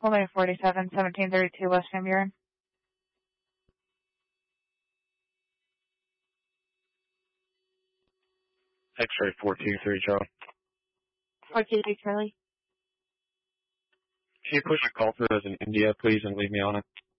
Only 47, 1732 West Van Buren. X-ray 423, Charlie. 423 Charlie. Can you push a call through as in India, please, and leave me on it?